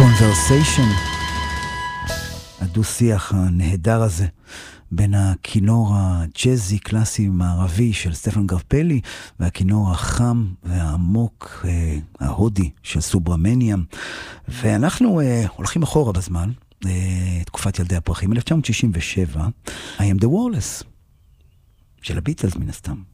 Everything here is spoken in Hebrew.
Conversation, הדו-שיח הנהדר הזה בין הכינור הג'אזי קלאסי מערבי של סטפן גרפלי והכינור החם והעמוק ההודי של סוברמניאם. ואנחנו הולכים אחורה בזמן, תקופת ילדי הפרחים, 1967, I am the Wallace של הביטלס מן הסתם.